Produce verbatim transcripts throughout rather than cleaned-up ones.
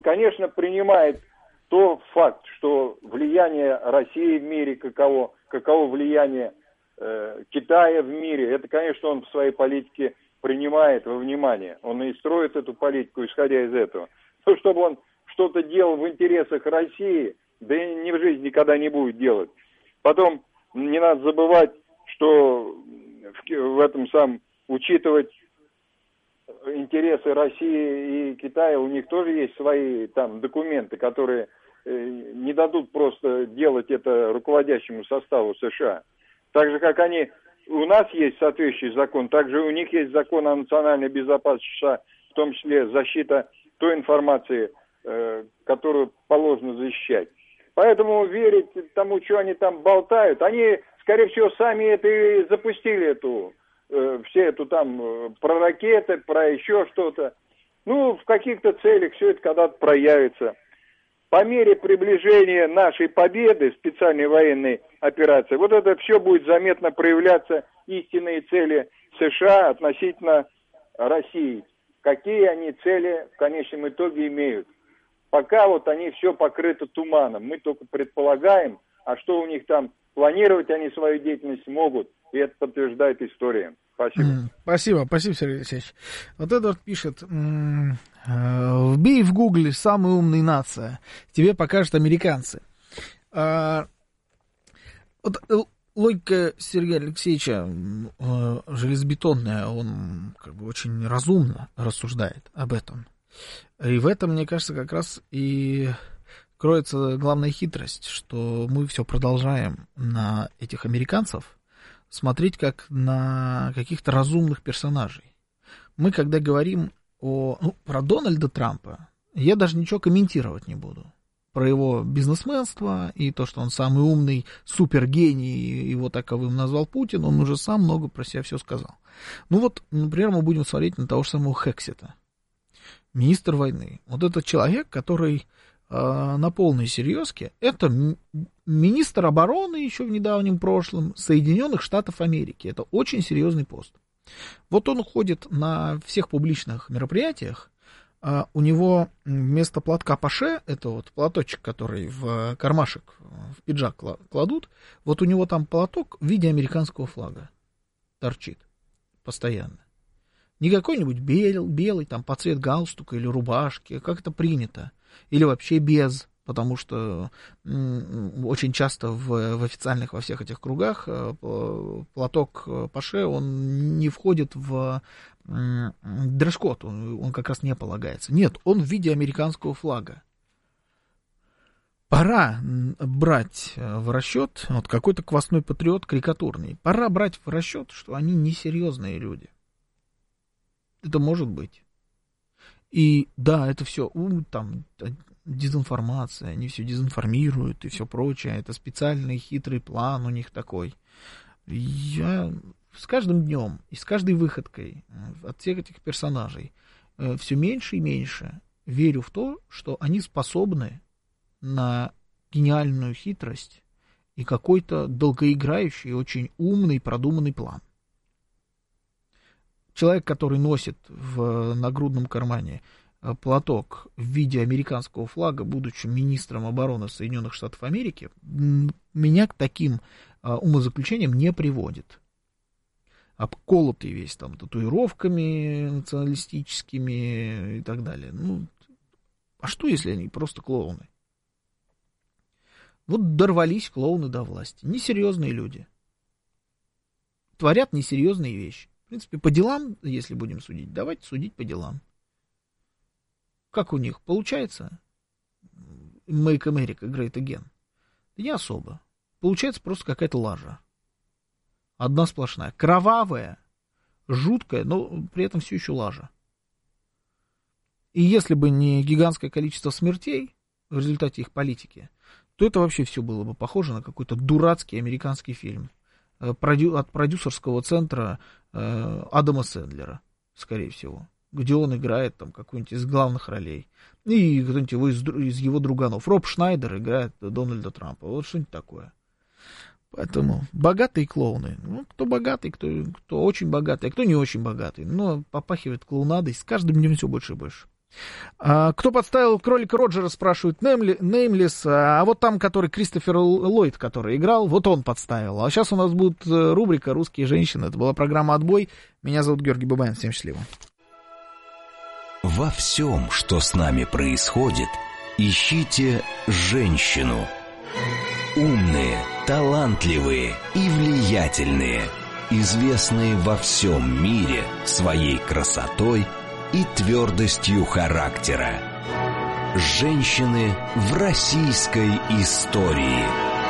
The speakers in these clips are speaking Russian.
конечно, принимает то факт, что влияние России в мире, каково, каково влияние э, Китая в мире, это, конечно, он в своей политике принимает во внимание. Он и строит эту политику, исходя из этого. То, чтобы он что-то делал в интересах России, да и ни в жизни никогда не будет делать. Потом не надо забывать, что в, в этом самом учитывать интересы России и Китая, у них тоже есть свои там документы, которые э, не дадут просто делать это руководящему составу США. Так же, как они, у нас есть соответствующий закон, также у них есть закон о национальной безопасности США, в том числе защита той информации, э, которую положено защищать. Поэтому верить тому, что они там болтают, они, скорее всего, сами это и запустили, эту, э, все эту там, э, про ракеты, про еще что-то. Ну, в каких-то целях все это когда-то проявится. По мере приближения нашей победы, специальной военной операции, вот это все будет заметно проявляться, истинные цели США относительно России. Какие они цели в конечном итоге имеют. Пока вот они все покрыты туманом. Мы только предполагаем, а что у них там, планировать они свою деятельность могут. И это подтверждает история. Спасибо. Mm, спасибо, спасибо, Сергей Алексеевич. Вот Эдвард пишет, м- э, вбей в гугле «самая умная нация», тебе покажут американцы. А, вот логика Сергея Алексеевича э, железобетонная, он как бы очень разумно рассуждает об этом. И в этом, мне кажется, как раз и кроется главная хитрость, что мы все продолжаем на этих американцев смотреть как на каких-то разумных персонажей. Мы, когда говорим о, ну, про Дональда Трампа, я даже ничего комментировать не буду. Про его бизнесменство и то, что он самый умный супергений, его таковым назвал Путин, он уже сам много про себя все сказал. Ну вот, например, мы будем смотреть на того же самого Хексета, министр войны. Вот этот человек, который э, на полной серьезке, это м- министр обороны еще в недавнем прошлом Соединенных Штатов Америки. Это очень серьезный пост. Вот он ходит на всех публичных мероприятиях, э, у него вместо платка паше, это вот платочек, который в кармашек, в пиджак кладут, вот у него там платок в виде американского флага торчит постоянно. Не какой-нибудь бел, белый, там, под цвет галстука или рубашки, как это принято. Или вообще без, потому что м, очень часто в, в официальных, во всех этих кругах платок паше, он не входит в м, дресс-код, он, он как раз не полагается. Нет, он в виде американского флага. Пора брать в расчет, вот какой-то квасной патриот карикатурный, пора брать в расчет, что они несерьезные люди. Это может быть. И да, это все, у, там, дезинформация, они все дезинформируют и все прочее. Это специальный хитрый план у них такой. Я с каждым днем и с каждой выходкой от всех этих персонажей все меньше и меньше верю в то, что они способны на гениальную хитрость и какой-то долгоиграющий, очень умный, продуманный план. Человек, который носит в нагрудном кармане платок в виде американского флага, будучи министром обороны Соединенных Штатов Америки, меня к таким умозаключениям не приводит. Обколотый весь там татуировками националистическими и так далее. Ну, а что, если они просто клоуны? Вот дорвались клоуны до власти. Несерьезные люди. Творят несерьезные вещи. В принципе, по делам, если будем судить, давайте судить по делам. Как у них получается? Make America Great Again. Да не особо. Получается просто какая-то лажа. Одна сплошная. Кровавая, жуткая, но при этом все еще лажа. И если бы не гигантское количество смертей в результате их политики, то это вообще все было бы похоже на какой-то дурацкий американский фильм. От продюсерского центра э, Адама Сэндлера, скорее всего, где он играет там какую-нибудь из главных ролей. И кто-нибудь его из, из его друганов. Роб Шнайдер играет Дональда Трампа. Вот что-нибудь такое. Поэтому богатые клоуны. Ну, кто богатый, кто, кто очень богатый, а кто не очень богатый. Но попахивает клоунадой с каждым днем все больше и больше. А, кто подставил кролика Роджера, спрашивают Неймлес. А вот там, который Кристофер Ллойд, который играл, вот он подставил. А сейчас у нас будет рубрика «Русские женщины». Это была программа «Отбой». Меня зовут Георгий Бабаян. Всем счастливо. Во всем, что с нами происходит, ищите женщину. Умные, талантливые и влиятельные, известные во всем мире своей красотой и твердостью характера. Женщины в российской истории.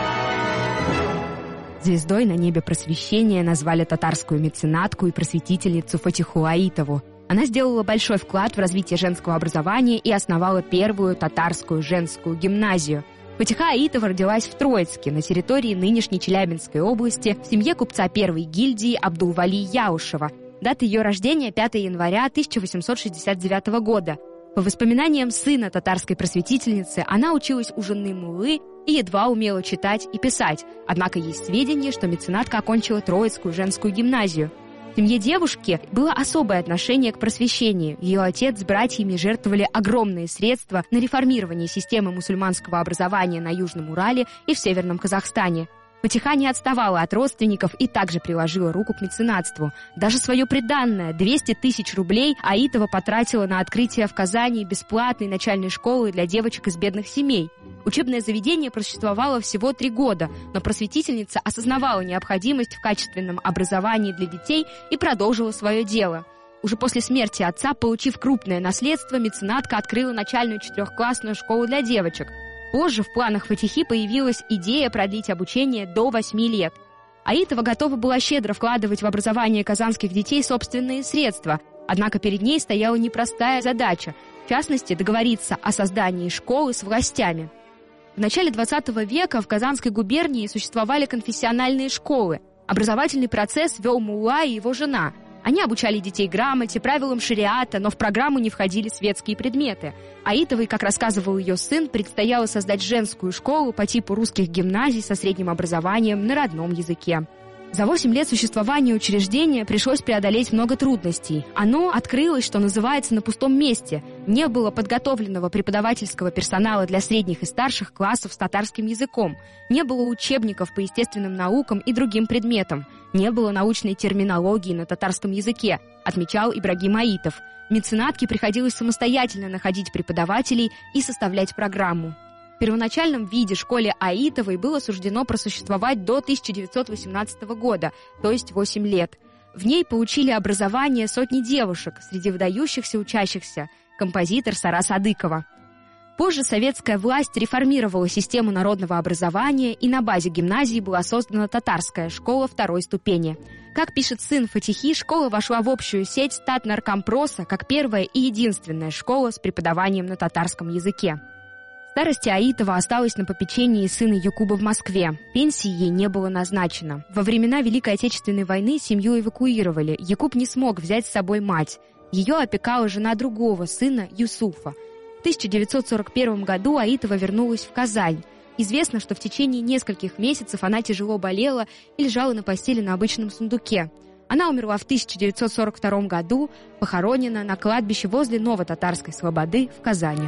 Звездой на небе просвещения назвали татарскую меценатку и просветительницу Фатиху Аитову. Она сделала большой вклад в развитие женского образования и основала первую татарскую женскую гимназию. Фатиха Аитова родилась в Троицке, на территории нынешней Челябинской области, в семье купца первой гильдии Абдулвали Яушева. Дата ее рождения пятого января тысяча восемьсот шестьдесят девятого года. По воспоминаниям сына татарской просветительницы, она училась у жены муллы и едва умела читать и писать. Однако есть сведения, что меценатка окончила Троицкую женскую гимназию. В семье девушки было особое отношение к просвещению. Ее отец с братьями жертвовали огромные средства на реформирование системы мусульманского образования на Южном Урале и в Северном Казахстане. Фатиха не отставала от родственников и также приложила руку к меценатству. Даже свое приданное, двести тысяч рублей, Аитова потратила на открытие в Казани бесплатной начальной школы для девочек из бедных семей. Учебное заведение просуществовало всего три года, но просветительница осознавала необходимость в качественном образовании для детей и продолжила свое дело. Уже после смерти отца, получив крупное наследство, меценатка открыла начальную четырехклассную школу для девочек. Позже в планах Фатихи появилась идея продлить обучение до восьми лет. Аитова готова была щедро вкладывать в образование казанских детей собственные средства, однако перед ней стояла непростая задача, в частности, договориться о создании школы с властями. В начале двадцатого века в Казанской губернии существовали конфессиональные школы. Образовательный процесс вел мулла и его жена. Они обучали детей грамоте, правилам шариата, но в программу не входили светские предметы. Аитовой, как рассказывал ее сын, предстояло создать женскую школу по типу русских гимназий со средним образованием на родном языке. За восемь лет существования учреждения пришлось преодолеть много трудностей. Оно открылось, что называется, на пустом месте. Не было подготовленного преподавательского персонала для средних и старших классов с татарским языком. Не было учебников по естественным наукам и другим предметам. Не было научной терминологии на татарском языке, отмечал Ибрагим Аитов. Меценатке приходилось самостоятельно находить преподавателей и составлять программу. В первоначальном виде школе Аитовой было суждено просуществовать до тысяча девятьсот восемнадцатого года, то есть восемь лет. В ней получили образование сотни девушек, среди выдающихся учащихся композитор Сара Садыкова. Позже советская власть реформировала систему народного образования, и на базе гимназии была создана татарская школа второй ступени. Как пишет сын Фатихи, школа вошла в общую сеть Татнаркомпроса как первая и единственная школа с преподаванием на татарском языке. В старости Аитова осталась на попечении сына Якуба в Москве. Пенсии ей не было назначено. Во времена Великой Отечественной войны семью эвакуировали. Якуб не смог взять с собой мать. Ее опекала жена другого сына, Юсуфа. В тысяча девятьсот сорок первом году Аитова вернулась в Казань. Известно, что в течение нескольких месяцев она тяжело болела и лежала на постели на обычном сундуке. Она умерла в тысяча девятьсот сорок втором году, похоронена на кладбище возле Новотатарской Слободы в Казани.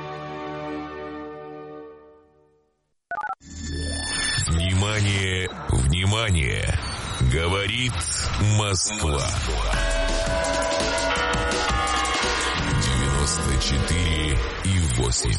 Внимание, внимание! Говорит Москва. девяносто четыре и восемь.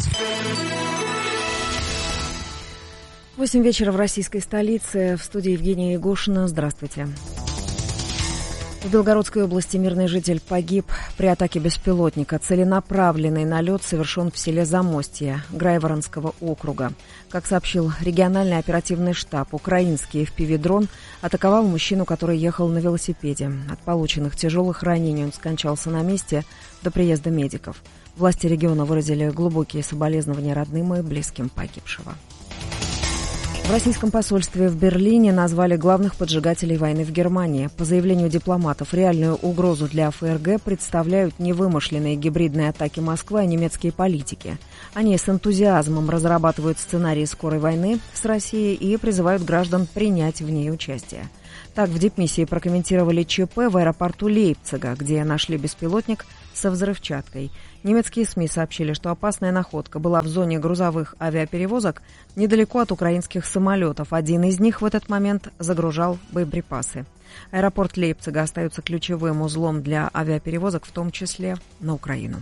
Восемь вечера в российской столице. В студии Евгения Егошина. Здравствуйте. В Белгородской области мирный житель погиб при атаке беспилотника. Целенаправленный налет совершен в селе Замостье Грайворонского округа. Как сообщил региональный оперативный штаб, украинский эф пи ви-дрон атаковал мужчину, который ехал на велосипеде. От полученных тяжелых ранений он скончался на месте до приезда медиков. Власти региона выразили глубокие соболезнования родным и близким погибшего. В российском посольстве в Берлине назвали главных поджигателей войны в Германии. По заявлению дипломатов, реальную угрозу для эф эр гэ представляют невымышленные гибридные атаки Москвы, а немецкие политики. Они с энтузиазмом разрабатывают сценарии скорой войны с Россией и призывают граждан принять в ней участие. Так в дипмиссии прокомментировали ЧП в аэропорту Лейпцига, где нашли беспилотник, со взрывчаткой. Немецкие СМИ сообщили, что опасная находка была в зоне грузовых авиаперевозок недалеко от украинских самолетов. Один из них в этот момент загружал боеприпасы. Аэропорт Лейпцига остается ключевым узлом для авиаперевозок, в том числе на Украину.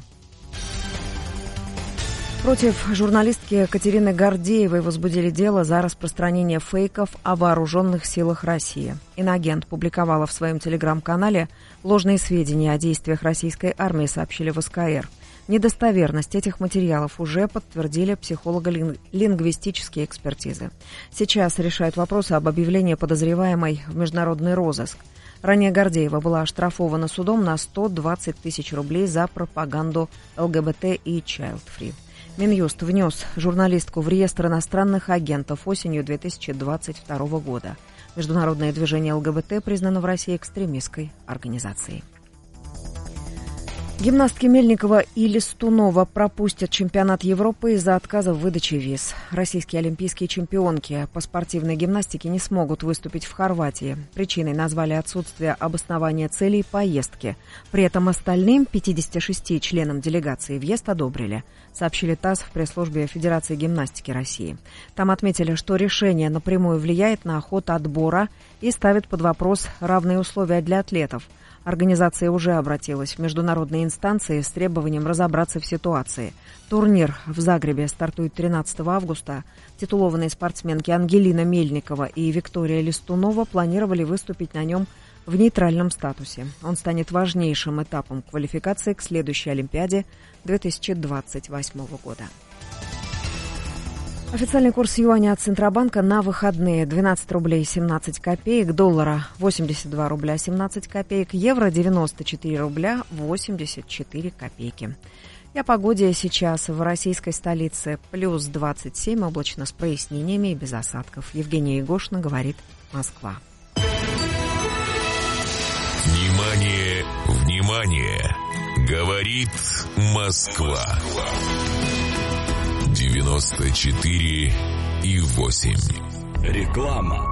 Против журналистки Катерины Гордеевой возбудили дело за распространение фейков о вооруженных силах России. Иноагент публиковала в своем телеграм-канале ложные сведения о действиях российской армии, сообщили в СКР. Недостоверность этих материалов уже подтвердили психолого-лингвистические экспертизы. Сейчас решают вопросы об объявлении подозреваемой в международный розыск. Ранее Гордеева была оштрафована судом на сто двадцать тысяч рублей за пропаганду ЛГБТ и Child Free. Минюст внес журналистку в реестр иностранных агентов осенью две тысячи двадцать второго года. Международное движение ЛГБТ признано в России экстремистской организацией. Гимнастки Мельникова и Листунова пропустят чемпионат Европы из-за отказа в выдаче виз. Российские олимпийские чемпионки по спортивной гимнастике не смогут выступить в Хорватии. Причиной назвали отсутствие обоснования целей поездки. При этом остальным пятидесяти шести членам делегации въезд одобрили, сообщили ТАСС в пресс-службе Федерации гимнастики России. Там отметили, что решение напрямую влияет на ход отбора и ставит под вопрос равные условия для атлетов. Организация уже обратилась в международные инстанции с требованием разобраться в ситуации. Турнир в Загребе стартует тринадцатого августа. Титулованные спортсменки Ангелина Мельникова и Виктория Листунова планировали выступить на нем в нейтральном статусе. Он станет важнейшим этапом квалификации к следующей Олимпиаде две тысячи двадцать восьмого года. Официальный курс юаня от Центробанка на выходные: двенадцать рублей семнадцать копеек, доллара восемьдесят два рубля семнадцать копеек, евро девяносто четыре рубля восемьдесят четыре копейки. И о погоде сейчас в российской столице: плюс двадцать семь, облачно с прояснениями и без осадков. Евгения Егошина, говорит Москва. Внимание, внимание! Говорит Москва. девяносто четыре и восемь. Реклама.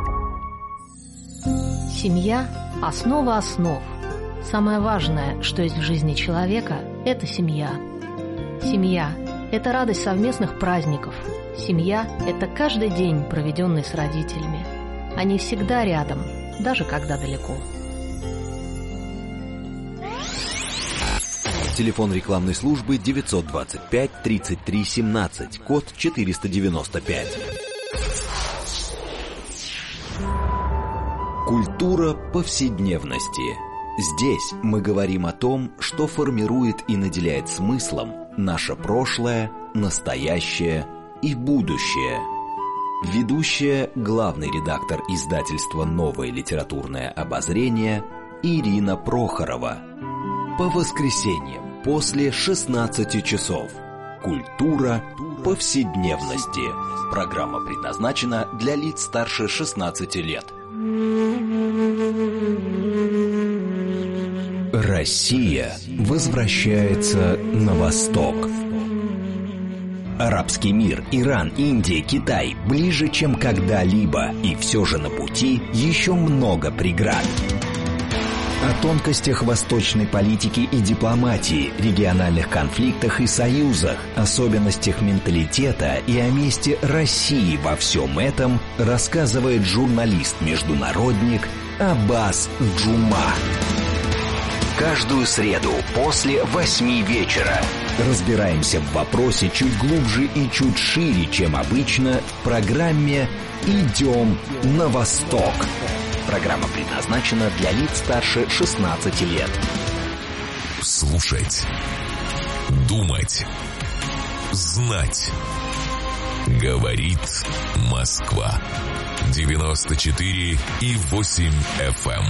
Семья – основа основ. Самое важное, что есть в жизни человека – это семья. Семья – это радость совместных праздников. Семья – это каждый день, проведенный с родителями. Они всегда рядом, даже когда далеко. Телефон рекламной службы девятьсот двадцать пять тридцать три семнадцать, код четыреста девяносто пять. Культура повседневности. Здесь мы говорим о том, что формирует и наделяет смыслом наше прошлое, настоящее и будущее. Ведущая, главный редактор издательства «Новое литературное обозрение» Ирина Прохорова. По воскресеньям после шестнадцати часов. Культура повседневности. Программа предназначена для лиц старше шестнадцати лет. Россия возвращается на восток. Арабский мир, Иран, Индия, Китай ближе, чем когда-либо, и все же на пути еще много преград. О тонкостях восточной политики и дипломатии, региональных конфликтах и союзах, особенностях менталитета и о месте России во всем этом рассказывает журналист-международник Аббас Джума. Каждую среду после восьми вечера разбираемся в вопросе чуть глубже и чуть шире, чем обычно, в программе «Идем на восток». Программа предназначена для лиц старше шестнадцати лет. Слушать, думать, знать. Говорит Москва. девяносто четыре и восемь эф эм.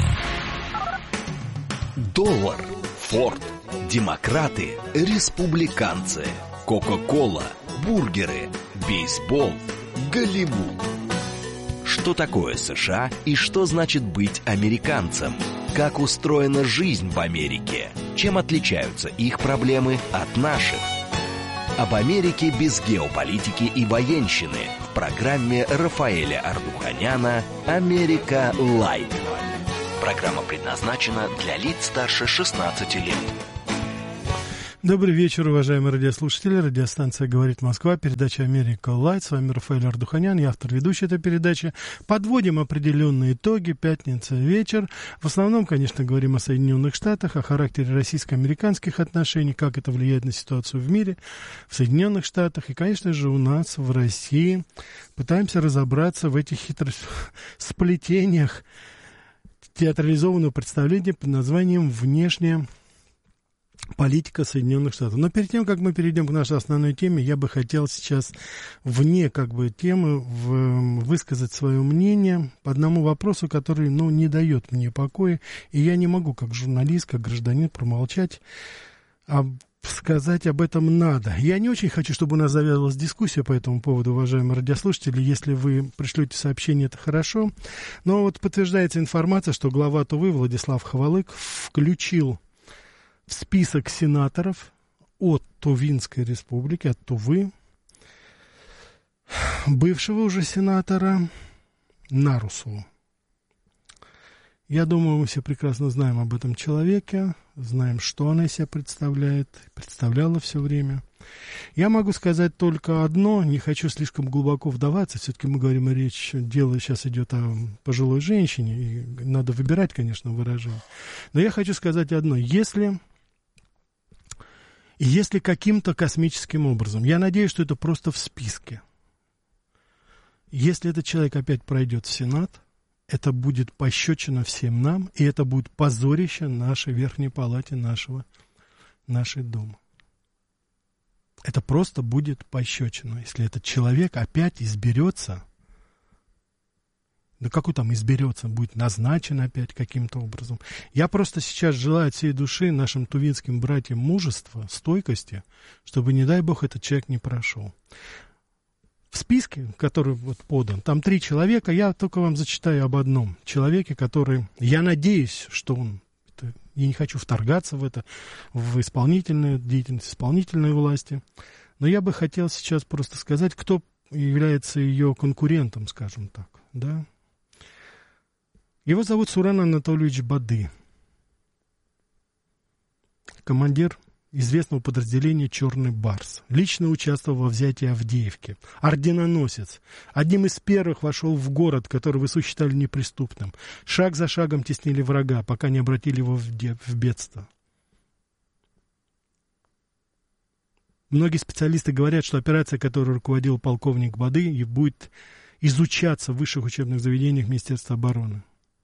Доллар, Форд, демократы, республиканцы, Кока-кола, бургеры, бейсбол, Голливуд. Что такое США и что значит быть американцем? Как устроена жизнь в Америке? Чем отличаются их проблемы от наших? Об Америке без геополитики и военщины в программе Рафаэля Ардуханяна «Америка Лайт». Программа предназначена для лиц старше шестнадцати лет. Добрый вечер, уважаемые радиослушатели. Радиостанция «Говорит Москва», передача «Америка Лайт». С вами Рафаэль Ардуханян, я автор ведущей этой передачи. Подводим определенные итоги. Пятница, вечер. В основном, конечно, говорим о Соединенных Штатах, о характере российско-американских отношений, как это влияет на ситуацию в мире, в Соединенных Штатах. И, конечно же, у нас в России пытаемся разобраться в этих хитросплетениях театрализованного представления под названием «Внешняя политика Соединенных Штатов». Но перед тем, как мы перейдем к нашей основной теме, я бы хотел сейчас вне как бы темы в, высказать свое мнение по одному вопросу, который, ну, не дает мне покоя, и я не могу как журналист, как гражданин промолчать, а сказать об этом надо. Я не очень хочу, чтобы у нас завязалась дискуссия по этому поводу, уважаемые радиослушатели. Если вы пришлете сообщение, это хорошо. Но вот подтверждается информация, что глава Тувы Владислав Хвалык включил в список сенаторов от Тувинской республики, от Тувы, бывшего уже сенатора Нарусову. Я думаю, мы все прекрасно знаем об этом человеке, знаем, что она из себя представляет, представляла все время. Я могу сказать только одно, не хочу слишком глубоко вдаваться, все-таки мы говорим, речь, дело сейчас идет о пожилой женщине, и надо выбирать, конечно, выражение. Но я хочу сказать одно, если... Если каким-то космическим образом, я надеюсь, что это просто в списке, если этот человек опять пройдет в Сенат, это будет пощечина всем нам, и это будет позорище нашей Верхней Палате, нашего, нашей Думы. Это просто будет пощечина, если этот человек опять изберется. Да какой там изберется, будет назначен опять каким-то образом. Я просто сейчас желаю от всей души нашим тувинским братьям мужества, стойкости, чтобы, не дай бог, этот человек не прошел. В списке, который вот подан, там три человека, я только вам зачитаю об одном человеке, который, я надеюсь, что он, это, я не хочу вторгаться в это, в исполнительную деятельность исполнительной власти, но я бы хотел сейчас просто сказать, кто является ее конкурентом, скажем так, да. Его зовут Сурен Анатольевич Бады, командир известного подразделения «Черный барс». Лично участвовал во взятии Авдеевки. Орденоносец. Одним из первых вошел в город, который ВСУ считали неприступным. Шаг за шагом теснили врага, пока не обратили его в, де- в бедство. Многие специалисты говорят, что операция, которой руководил полковник Бады, будет изучаться в высших учебных заведениях Министерства обороны.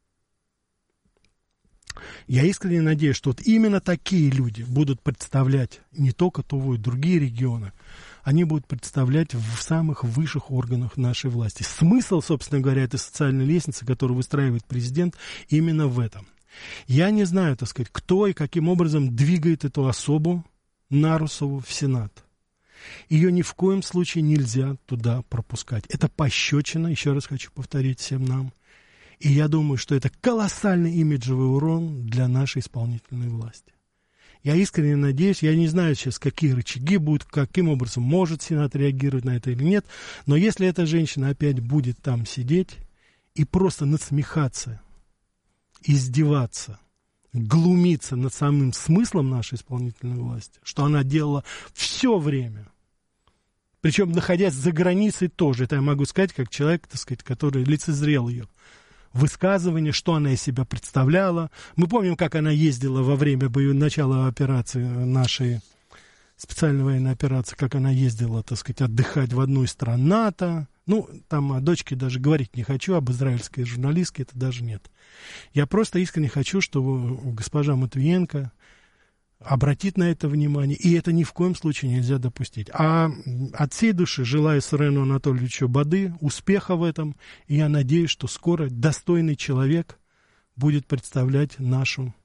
Я искренне надеюсь, что вот именно такие люди будут представлять не только Туву, и другие регионы. Они будут представлять в самых высших органах нашей власти. Смысл, собственно говоря, этой социальной лестницы, которую выстраивает президент, именно в этом. Я не знаю, так сказать, кто и каким образом двигает эту особу Нарусову в Сенат. Ее ни в коем случае нельзя туда пропускать. Это пощечина, еще раз хочу повторить всем нам. И я думаю, что это колоссальный имиджевый урон для нашей исполнительной власти. Я искренне надеюсь, я не знаю сейчас, какие рычаги будут, каким образом может Сенат реагировать на это или нет, но если эта женщина опять будет там сидеть и просто насмехаться, издеваться, глумиться над самым смыслом нашей исполнительной власти, что она делала все время, причем находясь за границей тоже, это я могу сказать, как человек, так сказать, который лицезрел ее высказывание, что она из себя представляла. Мы помним, как она ездила во время начала операции нашей, специальной военной операции, как она ездила, так сказать, отдыхать в одну из стран НАТО. Ну, там о дочке даже говорить не хочу, об израильской журналистке это даже нет. Я просто искренне хочу, чтобы госпожа Матвиенко обратит на это внимание, и это ни в коем случае нельзя допустить. А от всей души желаю Сурену Анатольевичу Бады успеха в этом, и я надеюсь, что скоро достойный человек будет представлять нашу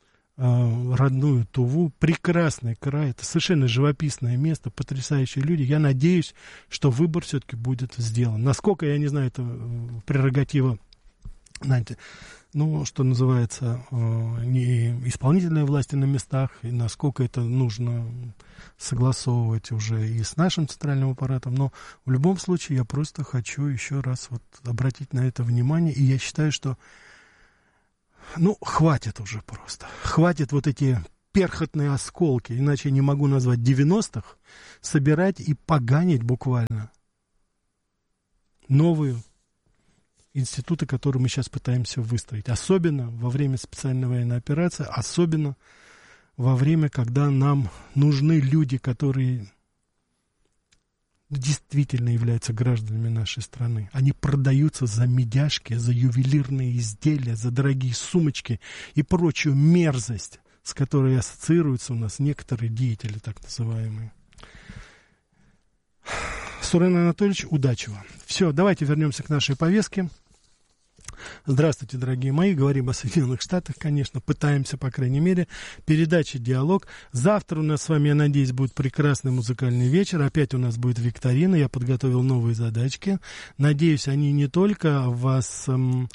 э, родную Туву. Прекрасный край, это совершенно живописное место, потрясающие люди. Я надеюсь, что выбор все-таки будет сделан. Насколько, я не знаю, это прерогатива, знаете, ну, что называется, не исполнительной власти на местах, и насколько это нужно согласовывать уже и с нашим центральным аппаратом, но в любом случае я просто хочу еще раз вот обратить на это внимание, и я считаю, что, ну, хватит уже просто, хватит вот эти перхотные осколки, иначе я не могу назвать девяностых, собирать и поганить буквально новые институты, которые мы сейчас пытаемся выстроить. Особенно во время специальной военной операции, особенно во время, когда нам нужны люди, которые действительно являются гражданами нашей страны. Они продаются за медяшки, за ювелирные изделия, за дорогие сумочки и прочую мерзость, с которой ассоциируются у нас некоторые деятели, так называемые. Сурен Анатольевич, удачи вам. Все, давайте вернемся к нашей повестке. Здравствуйте, дорогие мои. Говорим о Соединенных Штатах, конечно. Пытаемся, по крайней мере. Передача «Диалог». Завтра у нас с вами, я надеюсь, будет прекрасный музыкальный вечер. Опять у нас будет викторина. Я подготовил новые задачки. Надеюсь, они не только вас эм,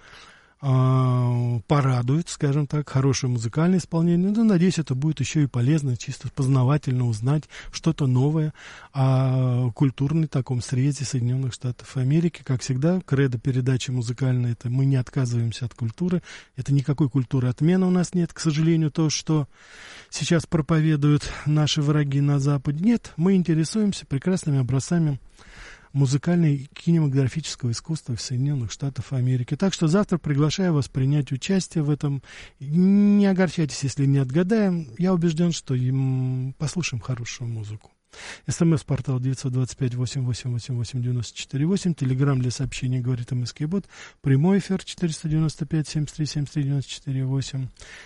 э, порадуют, скажем так, хорошее музыкальное исполнение, но, надеюсь, это будет еще и полезно, чисто познавательно узнать что-то новое о культурной таком срезе Соединенных Штатов Америки. Как всегда, кредо передачи музыкальной — это мы не отказываемся от культуры. Это никакой культуры отмены у нас нет, к сожалению, то, что сейчас проповедуют наши враги на Западе. Нет, мы интересуемся прекрасными образцами музыкального и кинематографического искусства в Соединенных Штатах Америки. Так что завтра приглашаю вас принять участие в этом. Не огорчайтесь, если не отгадаем. Я убежден, что им послушаем хорошую музыку. СМС-портал девять два пять восемь восемь восемь восемь девять четыре восемь. Телеграм для сообщений говорит МСК Бот. Прямой эфир четыреста девяносто пять семьдесят три семьдесят три девяносто четыре восемь.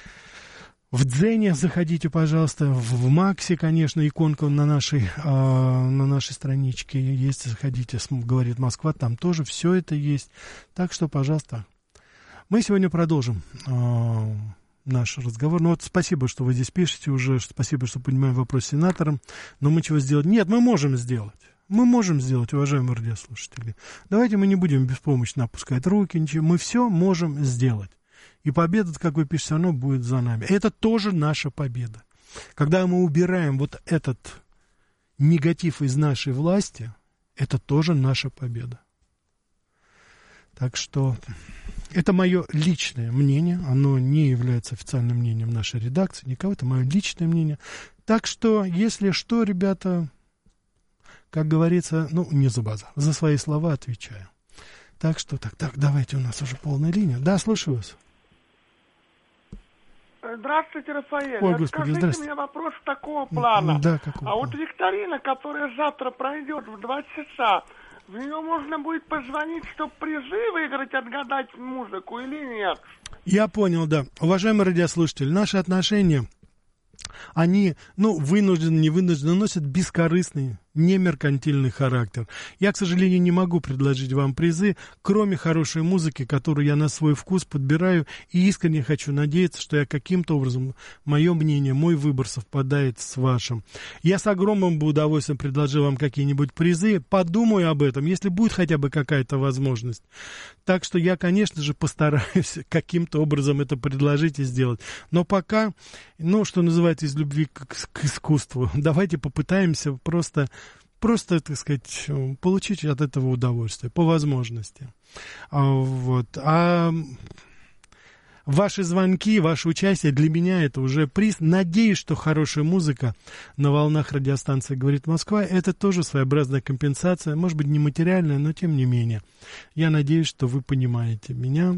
В Дзене заходите, пожалуйста, в, в Максе, конечно, иконка на нашей, э, на нашей страничке есть, заходите, говорит Москва, там тоже все это есть. Так что, пожалуйста, мы сегодня продолжим э, наш разговор. Ну вот спасибо, что вы здесь пишете уже, спасибо, что понимаем вопрос сенатором, но мы чего сделать? Нет, мы можем сделать. Мы можем сделать, уважаемые радиослушатели. Давайте мы не будем беспомощно опускать руки, ничего, мы все можем сделать. И победа, как вы пишете, все равно будет за нами. Это тоже наша победа. Когда мы убираем вот этот негатив из нашей власти, это тоже наша победа. Так что это мое личное мнение. Оно не является официальным мнением нашей редакции. Никого, это мое личное мнение. Так что, если что, ребята, как говорится, ну, не за базар. За свои слова отвечаю. Так что, так, так, давайте, у нас уже полная линия. Да, слушаю вас. Здравствуйте, Рафаэль. Ой, Господи, Скажите мне вопрос такого плана. Да, какого? А вот викторина, которая завтра пройдет в два часа, в нее можно будет позвонить, чтобы призы выиграть, отгадать музыку или нет? Я понял, да. Уважаемые радиослушатели, наши отношения, они, ну, вынуждены, не вынуждены, носят бескорыстный, не меркантильный характер. Я, к сожалению, не могу предложить вам призы, кроме хорошей музыки, которую я на свой вкус подбираю, и искренне хочу надеяться, что я каким-то образом, мое мнение, мой выбор совпадает с вашим. Я с огромным удовольствием предложу вам какие-нибудь призы, подумаю об этом, если будет хотя бы какая-то возможность. Так что я, конечно же, постараюсь каким-то образом это предложить и сделать. Но пока, ну, что называется, из любви к, к искусству, давайте попытаемся просто... Просто, так сказать, получить от этого удовольствие, по возможности. А, вот. А ваши звонки, ваше участие, для меня это уже приз. Надеюсь, что хорошая музыка на волнах радиостанции «Говорит Москва» — это тоже своеобразная компенсация, может быть, не материальная, но тем не менее. Я надеюсь, что вы понимаете меня.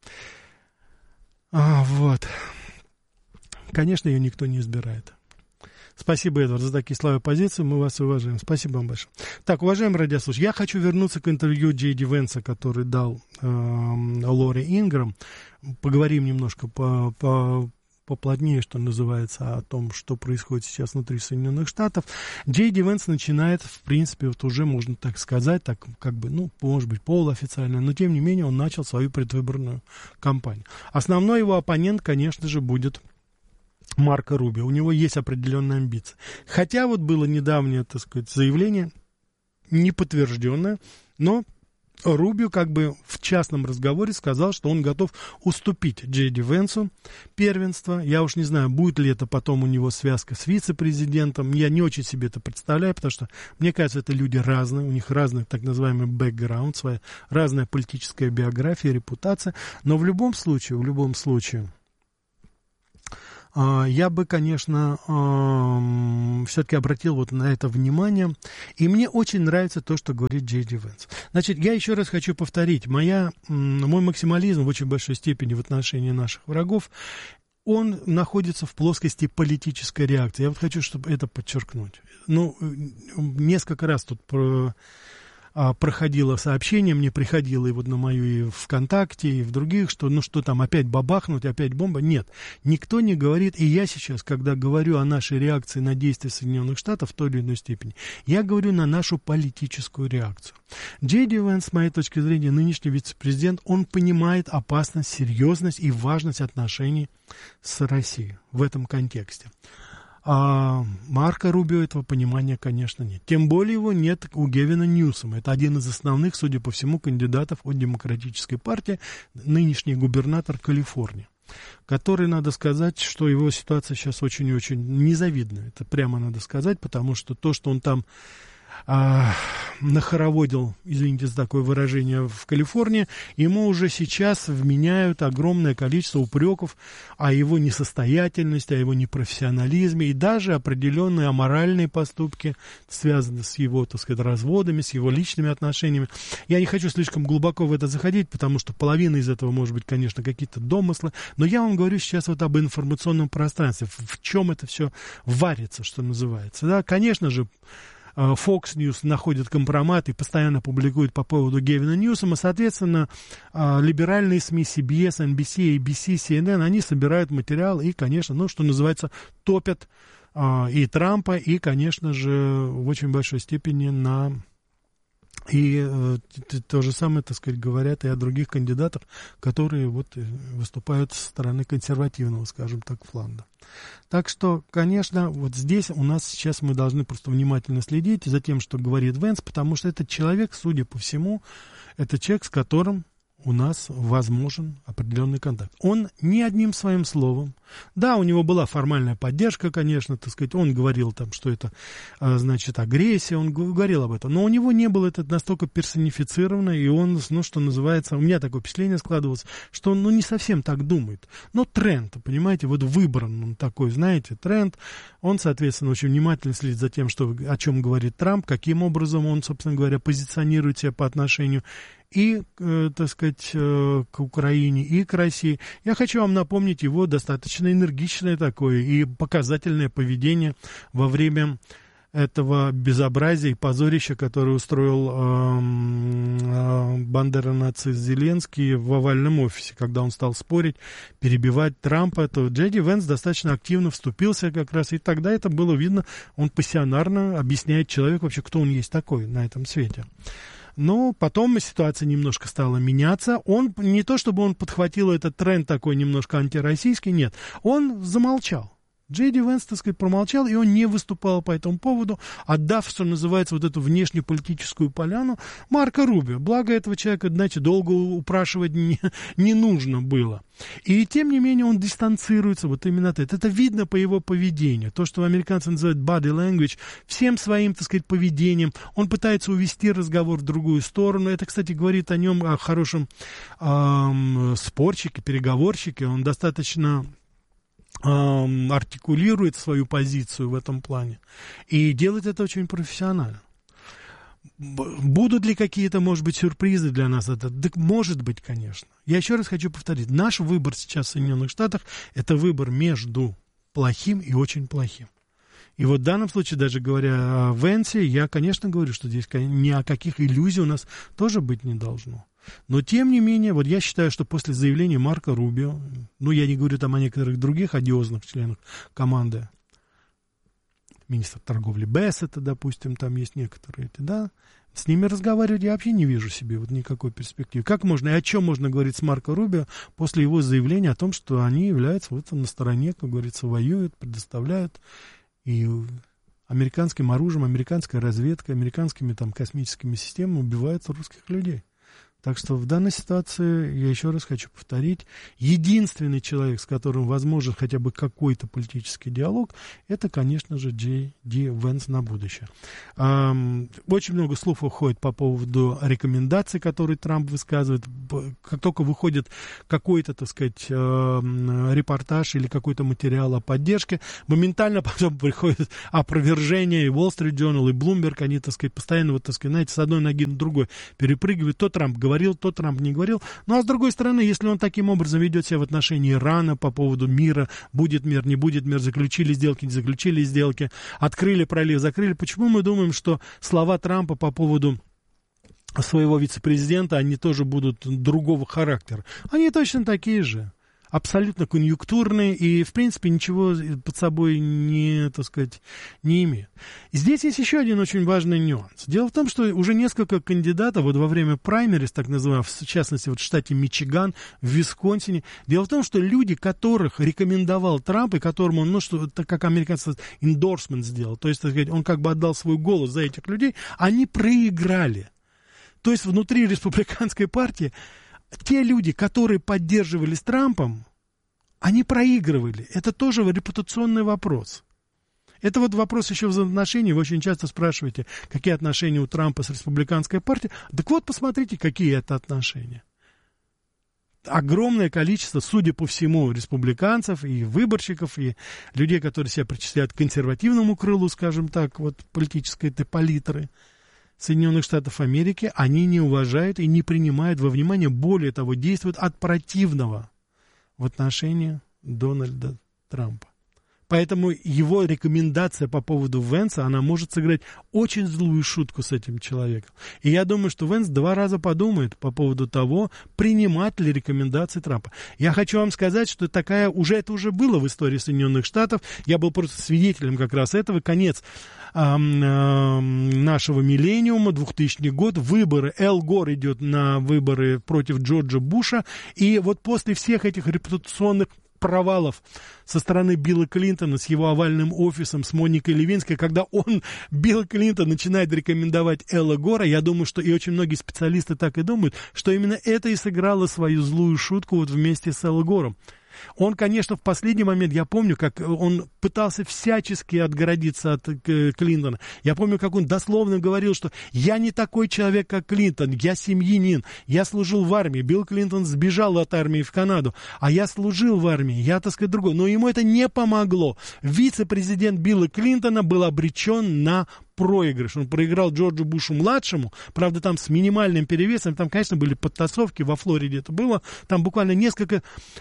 А, вот. Конечно, ее никто не избирает. Спасибо, Эдвард, за такие слова и позиции. Мы вас уважаем. Спасибо вам большое. Так, уважаемые радиослушатели, я хочу вернуться к интервью Джей Ди Венса, который дал э, Лори Инграм. Поговорим немножко по, по, поплотнее, что называется, о том, что происходит сейчас внутри Соединенных Штатов. Джей Ди Венс начинает, в принципе, вот уже, можно так сказать, так как бы, ну, может быть, полуофициально, но, тем не менее, он начал свою предвыборную кампанию. Основной его оппонент, конечно же, будет Марко Рубио. У него есть определенные амбиции. Хотя вот было недавнее, так сказать, заявление, неподтвержденное, но Рубио как бы в частном разговоре сказал, что он готов уступить Джей Ди Венсу первенство. Я уж не знаю, будет ли это потом у него связка с вице-президентом. Я не очень себе это представляю, потому что, мне кажется, это люди разные, у них разный так называемый бэкграунд, своя разная политическая биография, репутация. Но в любом случае, в любом случае, я бы, конечно, все-таки обратил вот на это внимание. И мне очень нравится то, что говорит Джей Ди Венс. Значит, я еще раз хочу повторить. Моя, мой максимализм в очень большой степени в отношении наших врагов, он находится в плоскости политической реакции. Я вот хочу, чтобы это подчеркнуть. Ну, несколько раз тут про... проходило сообщение, мне приходило и вот на мою и ВКонтакте, и в других, что ну что там, опять бабахнуть, опять бомба. Нет, никто не говорит, и я сейчас, когда говорю о нашей реакции на действия Соединенных Штатов в той или иной степени, я говорю на нашу политическую реакцию. Джей Ди Венс, с моей точки зрения, нынешний вице-президент, он понимает опасность, серьезность и важность отношений с Россией в этом контексте. А Марко Рубио этого понимания, конечно, нет. Тем более его нет у Гевина Ньюсома. Это один из основных, судя по всему, кандидатов от Демократической партии, нынешний губернатор Калифорнии, который, надо сказать, что его ситуация сейчас очень и очень незавидная. Это прямо надо сказать, потому что то, что он там а, нахороводил, извините за такое выражение, в Калифорнии, ему уже сейчас вменяют огромное количество упреков о его несостоятельности, о его непрофессионализме и даже определенные аморальные поступки, связанные с его, так сказать, разводами, с его личными отношениями. Я не хочу слишком глубоко в это заходить, потому что половина из этого может быть, конечно, какие-то домыслы, но я вам говорю сейчас вот об информационном пространстве, в чем это все варится, что называется. Да, конечно же, Fox News находит компромат и постоянно публикует по поводу Гевина Ньюсома. Соответственно, либеральные СМИ си би эс, эн би си, эй би си, си эн эн, они собирают материал и, конечно, ну, что называется, топят и Трампа, и, конечно же, в очень большой степени на... И э, то же самое, так сказать, говорят и о других кандидатах, которые вот выступают со стороны консервативного, скажем так, фланга. Так что, конечно, вот здесь у нас сейчас мы должны просто внимательно следить за тем, что говорит Венс, потому что этот человек, судя по всему, это человек, с которым у нас возможен определенный контакт. Он ни одним своим словом, да, у него была формальная поддержка, конечно, так сказать, он говорил там, что это, значит, агрессия, он говорил об этом, но у него не было это настолько персонифицировано, и он, ну, что называется, у меня такое впечатление складывалось, что он, ну, не совсем так думает, но тренд, понимаете, вот выбран он такой, знаете, тренд, он, соответственно, очень внимательно следит за тем, что, о чем говорит Трамп, каким образом он, собственно говоря, позиционирует себя по отношению и, э, так сказать, э, к Украине, и к России. Я хочу вам напомнить его достаточно энергичное такое и показательное поведение во время этого безобразия и позорища, которое устроил э, э, бандеро-нацист Зеленский в овальном офисе, когда он стал спорить, перебивать Трампа, то Джей Ди Венс достаточно активно вступился как раз, и тогда это было видно, он пассионарно объясняет человеку вообще, кто он есть такой на этом свете. Но потом ситуация немножко стала меняться. Он, не то чтобы он подхватил этот тренд такой немножко антироссийский, нет. Он замолчал. Джей Ди Венс, так сказать, промолчал, и он не выступал по этому поводу, отдав, что называется, вот эту внешнеполитическую поляну Марко Рубио. Благо этого человека, знаете, долго упрашивать не, не нужно было. И, тем не менее, он дистанцируется вот именно от этого. Это видно по его поведению. То, что американцы называют body language, всем своим, так сказать, поведением. Он пытается увести разговор в другую сторону. Это, кстати, говорит о нем, о хорошем эм, спорщике, переговорщике. Он достаточно... артикулирует свою позицию в этом плане и делает это очень профессионально. Будут ли какие-то, может быть, сюрпризы для нас? Это, да, может быть, конечно. Я еще раз хочу повторить. Наш выбор сейчас в Соединенных Штатах – это выбор между плохим и очень плохим. И вот в данном случае, даже говоря о Венсе, я, конечно, говорю, что здесь ни о каких иллюзиях у нас тоже быть не должно. Но, тем не менее, вот я считаю, что после заявления Марко Рубио, ну, я не говорю там о некоторых других одиозных членах команды, министр торговли Бессета, допустим, там есть некоторые, да, с ними разговаривать я вообще не вижу себе вот никакой перспективы. Как можно и о чем можно говорить с Марко Рубио после его заявления о том, что они являются вот на стороне, как говорится, воюют, предоставляют и американским оружием, американской разведкой, американскими там космическими системами убивают русских людей. Так что в данной ситуации, я еще раз хочу повторить, единственный человек, с которым возможен хотя бы какой-то политический диалог, это, конечно же, Джей Ди Венс на будущее. Эм, очень много слов уходит по поводу рекомендаций, которые Трамп высказывает. Как только выходит какой-то, так сказать, э, репортаж или какой-то материал о поддержке, моментально потом приходит опровержение, и Wall Street Journal, и Bloomberg, они, так сказать, постоянно, вот, так сказать, знаете, с одной ноги на другой перепрыгивают. То Трамп говорит, говорил, то Трамп не говорил. Ну, а с другой стороны, если он таким образом ведет себя в отношении Ирана по поводу мира, будет мир, не будет мир, заключили сделки, не заключили сделки, открыли пролив, закрыли, почему мы думаем, что слова Трампа по поводу своего вице-президента, они тоже будут другого характера? Они точно такие же. Абсолютно конъюнктурные и, в принципе, ничего под собой не, так сказать, не имеют. И здесь есть еще один очень важный нюанс. Дело в том, что уже несколько кандидатов вот во время праймерис, так называемых, в частности, вот в штате Мичиган, в Висконсине, дело в том, что люди, которых рекомендовал Трамп, и которому он, ну, что, так как американцы, эндорсмент сделал, то есть, так сказать, он как бы отдал свой голос за этих людей, они проиграли. То есть, внутри республиканской партии те люди, которые поддерживали с Трампом, они проигрывали. Это тоже репутационный вопрос. Это вот вопрос еще взаимоотношений. Вы очень часто спрашиваете, какие отношения у Трампа с республиканской партией. Так вот, посмотрите, какие это отношения. Огромное количество, судя по всему, республиканцев и выборщиков, и людей, которые себя причисляют к консервативному крылу, скажем так, вот политической этой палитры Соединенных Штатов Америки, они не уважают и не принимают во внимание, более того, действуют от противного в отношении Дональда Трампа. Поэтому его рекомендация по поводу Венса, она может сыграть очень злую шутку с этим человеком. И я думаю, что Венс два раза подумает по поводу того, принимать ли рекомендации Трампа. Я хочу вам сказать, что такая, уже это уже было в истории Соединенных Штатов. Я был просто свидетелем как раз этого. Конец эм, эм, нашего миллениума, двухтысячный год, выборы. Эл Гор идет на выборы против Джорджа Буша. И вот после всех этих репутационных провалов со стороны Билла Клинтона с его овальным офисом, с Моникой Левинской, когда он, Билл Клинтон, начинает рекомендовать Элла Гора, я думаю, что и очень многие специалисты так и думают, что именно это и сыграло свою злую шутку вот вместе с Эллом Гором. Он, конечно, в последний момент, я помню, как он пытался всячески отгородиться от э, Клинтона. Я помню, как он дословно говорил, что я не такой человек, как Клинтон, я семьянин, я служил в армии. Билл Клинтон сбежал от армии в Канаду, а я служил в армии, я, так сказать, другой. Но ему это не помогло. Вице-президент Билла Клинтона был обречен на проигрыш. Он проиграл Джорджу Бушу-младшему, правда, там с минимальным перевесом, там, конечно, были подтасовки, во Флориде это было, там буквально несколько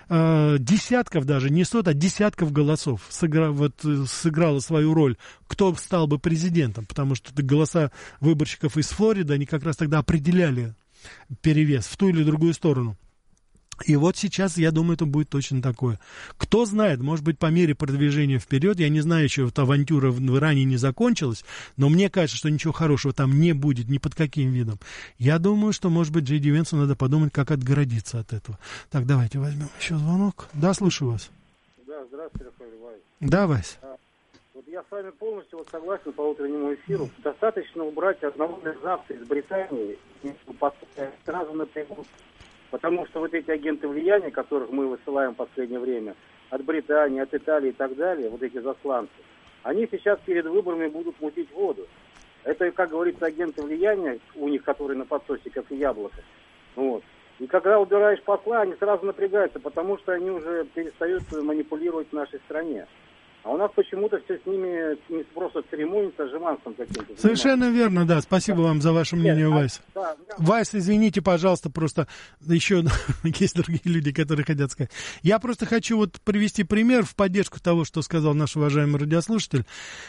э, десятков даже, не сот, а десятков голосов сыгра, вот, сыграло свою роль, кто стал бы президентом, потому что голоса выборщиков из Флориды, они как раз тогда определяли перевес в ту или другую сторону. И вот сейчас, я думаю, это будет точно такое. Кто знает, может быть, по мере продвижения вперед, я не знаю, еще вот авантюра в Иране не закончилась, но мне кажется, что ничего хорошего там не будет, ни под каким видом. Я думаю, что, может быть, Джей Ди Венсу надо подумать, как отгородиться от этого. Так, давайте возьмем еще звонок. Да, слушаю вас. Да, здравствуйте, Рафаэль Вайс. Да, Вась. А, вот я с вами полностью вот согласен по утреннему эфиру. Достаточно убрать одного мерзавца из Британии, сразу напрягут. Потому что вот эти агенты влияния, которых мы высылаем в последнее время, от Британии, от Италии и так далее, вот эти засланцы, они сейчас перед выборами будут мутить воду. Это, как говорится, агенты влияния, у них, которые на подсосе, как и яблоко. Вот. И когда убираешь посла, они сразу напрягаются, потому что они уже перестают манипулировать в нашей стране. А у нас почему-то все с ними не просто церемонится, а жеманством каким-то. Совершенно верно, да. Спасибо вам за ваше мнение, Нет, Вайс. Да, да. Вайс, извините, пожалуйста, просто еще есть другие люди, которые хотят сказать. Я просто хочу вот привести пример в поддержку того, что сказал наш уважаемый радиослушатель.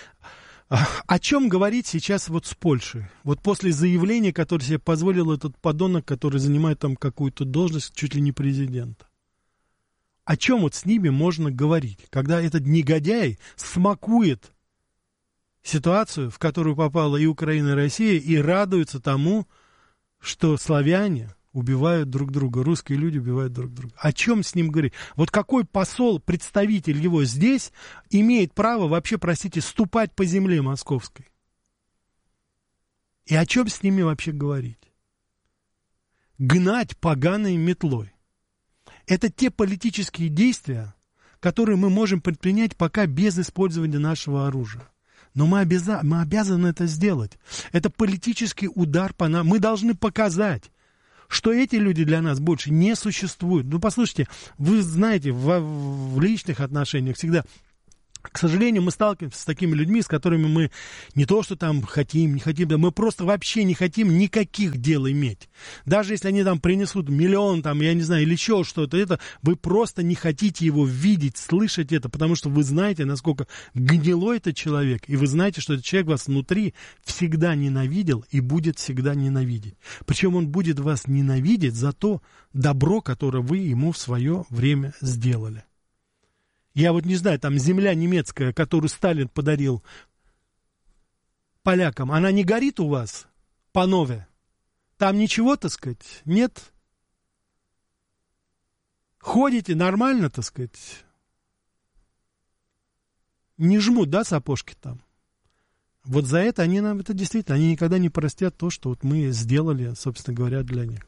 О чем говорить сейчас вот с Польшей? Вот после заявления, которое себе позволил этот подонок, который занимает там какую-то должность, чуть ли не президента. О чем вот с ними можно говорить, когда этот негодяй смакует ситуацию, в которую попала и Украина, и Россия, и радуется тому, что славяне убивают друг друга, русские люди убивают друг друга. О чем с ним говорить? Вот какой посол, представитель его здесь, имеет право вообще, простите, ступать по земле московской? И о чем с ними вообще говорить? гнать поганой метлой. Это те политические действия, которые мы можем предпринять пока без использования нашего оружия. Но мы, обяза- мы обязаны это сделать. Это политический удар по нам. Мы должны показать, что эти люди для нас больше не существуют. Ну, послушайте, вы знаете, в, в личных отношениях всегда... К сожалению, мы сталкиваемся с такими людьми, с которыми мы не то, что там хотим, не хотим, да мы просто вообще не хотим никаких дел иметь. Даже если они там принесут миллион, там, я не знаю, или еще что-то, это вы просто не хотите его видеть, слышать это, потому что вы знаете, насколько гнилой этот человек, и вы знаете, что этот человек вас внутри всегда ненавидел и будет всегда ненавидеть. Причем он будет вас ненавидеть за то добро, которое вы ему в свое время сделали. Я вот не знаю, там земля немецкая, которую Сталин подарил полякам, она не горит у вас, панове? Там ничего, так сказать, нет? Ходите нормально, так сказать? Не жмут, да, сапожки там? Вот за это они нам, это действительно, они никогда не простят то, что вот мы сделали, собственно говоря, для них.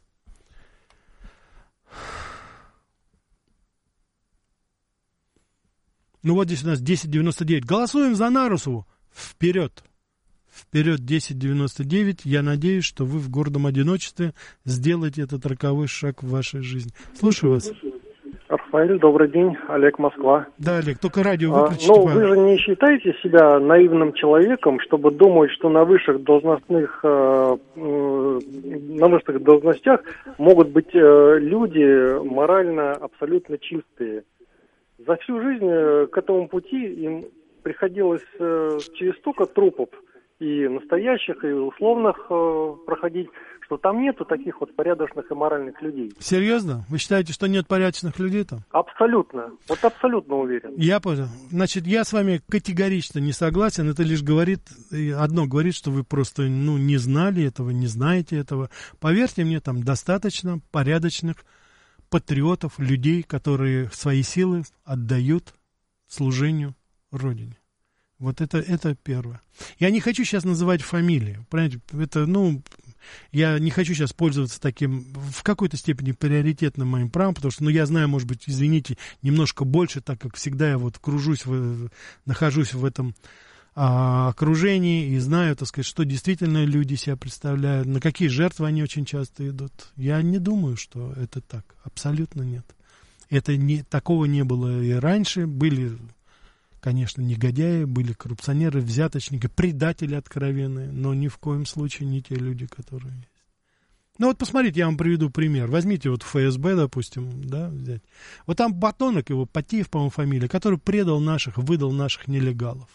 Ну вот здесь у нас десять девяносто девять. Голосуем за Нарусову. Вперед. Вперед десять девяносто девять. Я надеюсь, что вы в гордом одиночестве сделаете этот роковой шаг в вашей жизни. Слушаю вас. Рафаэль, добрый день. Олег, Москва. Да, Олег, только радио выключите. А, ну, вы же не считаете себя наивным человеком, чтобы думать, что на высших должностных, э, э, на высших должностях могут быть э, люди морально абсолютно чистые. За всю жизнь к этому пути им приходилось через столько трупов, и настоящих, и условных, проходить, что там нету таких вот порядочных и моральных людей. Серьезно? Вы считаете, что нет порядочных людей там? Абсолютно. Вот абсолютно уверен. Я понял. Значит, я с вами категорично не согласен. Это лишь говорит, одно говорит, что вы просто ну, не знали этого, не знаете этого. Поверьте мне, там достаточно порядочных патриотов, людей, которые свои силы отдают служению Родине. Вот это, это первое. Я не хочу сейчас называть фамилии. Понимаете, это, ну, я не хочу сейчас пользоваться таким, в какой-то степени, приоритетным моим правом, потому что, ну, я знаю, может быть, извините, немножко больше, так как всегда я вот кружусь, в, нахожусь в этом а, окружении и знаю, так сказать, что действительно люди себя представляют, на какие жертвы они очень часто идут. Я не думаю, что это так. Абсолютно нет. Это не, такого не было и раньше. Были, конечно, негодяи, были коррупционеры, взяточники, предатели откровенные, но ни в коем случае не те люди, которые есть. Ну вот посмотрите, я вам приведу пример. Возьмите вот ФСБ, допустим, да, взять. Вот там Батонок, его Потеев, по-моему, фамилия, который предал наших, выдал наших нелегалов.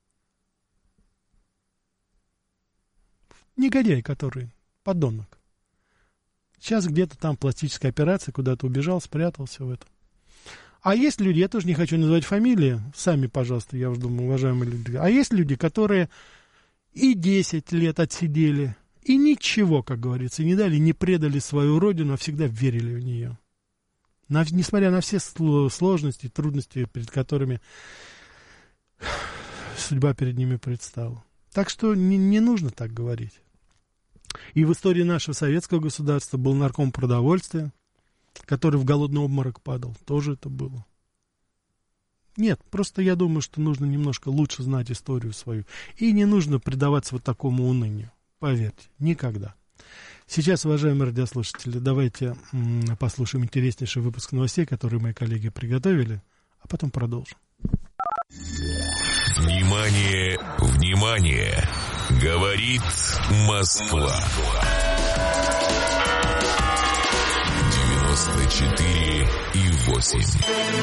Негодяй, который, подонок. Сейчас где-то там пластическая операция, куда-то убежал, спрятался в этом. А есть люди, я тоже не хочу называть фамилии, сами, пожалуйста, я уже думаю, уважаемые люди. А есть люди, которые и десять лет отсидели, и ничего, как говорится, не дали, не предали свою родину, а всегда верили в нее. На, несмотря на все сложности, трудности, перед которыми судьба перед ними предстала. Так что не, не нужно так говорить. И в истории нашего советского государства был нарком продовольствия, который в голодный обморок падал. Тоже это было. Нет, просто я думаю, что нужно немножко лучше знать историю свою. И не нужно предаваться вот такому унынию. Поверьте, никогда. Сейчас, уважаемые радиослушатели, давайте м- послушаем интереснейший выпуск новостей, которые мои коллеги приготовили, а потом продолжим. Внимание, внимание! Говорит Москва. девяносто четыре и восемь.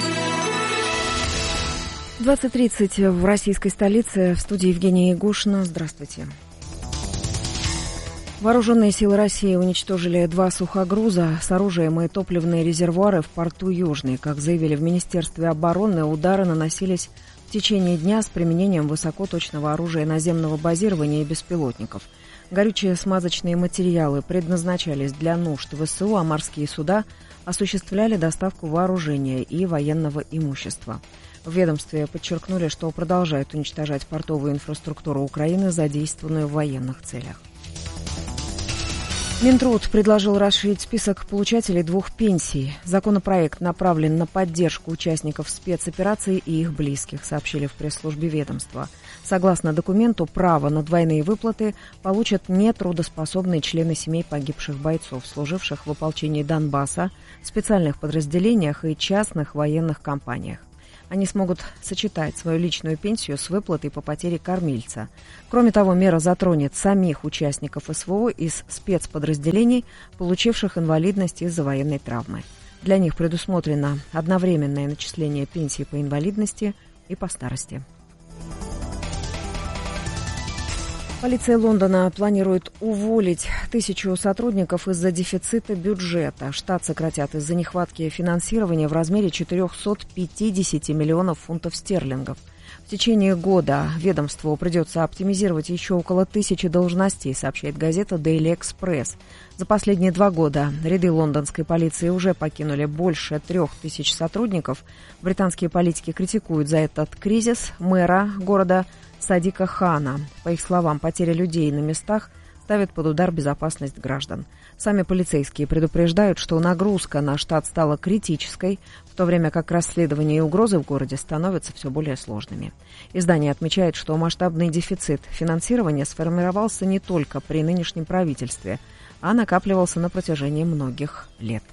двадцать тридцать в российской столице. В студии Евгения Ягушина. Здравствуйте. Вооруженные силы России уничтожили два сухогруза с оружием и топливные резервуары в порту Южный. Как заявили в Министерстве обороны, удары наносились в течение дня с применением высокоточного оружия наземного базирования и беспилотников. Горючие смазочные материалы предназначались для нужд ВСУ, а морские суда осуществляли доставку вооружения и военного имущества. В ведомстве подчеркнули, что продолжают уничтожать портовую инфраструктуру Украины, задействованную в военных целях. Минтруд предложил расширить список получателей двух пенсий. Законопроект направлен на поддержку участников спецопераций и их близких, сообщили в пресс-службе ведомства. Согласно документу, право на двойные выплаты получат нетрудоспособные члены семей погибших бойцов, служивших в ополчении Донбасса, специальных подразделениях и частных военных компаниях. Они смогут сочетать свою личную пенсию с выплатой по потере кормильца. Кроме того, мера затронет самих участников СВО из спецподразделений, получивших инвалидность из-за военной травмы. Для них предусмотрено одновременное начисление пенсии по инвалидности и по старости. Полиция Лондона планирует уволить тысячу сотрудников из-за дефицита бюджета. Штат сократят из-за нехватки финансирования в размере четыреста пятьдесят миллионов фунтов стерлингов. В течение года ведомству придется оптимизировать еще около тысячи должностей, сообщает газета Daily Express. За последние два года ряды лондонской полиции уже покинули больше трех тысяч сотрудников. Британские политики критикуют за этот кризис мэра города Садика Хана. По их словам, потеря людей на местах ставит под удар безопасность граждан. Сами полицейские предупреждают, что нагрузка на штат стала критической, в то время как расследования и угрозы в городе становятся все более сложными. Издание отмечает, что масштабный дефицит финансирования сформировался не только при нынешнем правительстве, а накапливался на протяжении многих лет.